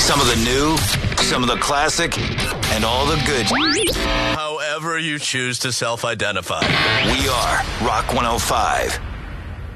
Some of the new, some of the classic, and all the good. However you choose to self-identify. We are Rock 105.